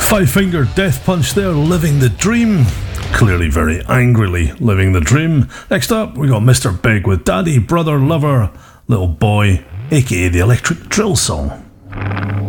Five Finger Death Punch there, Living the Dream. Clearly very angrily living the dream. Next up, we got Mr. Big with Daddy, Brother, Lover, Little Boy, aka the Electric Drill Song.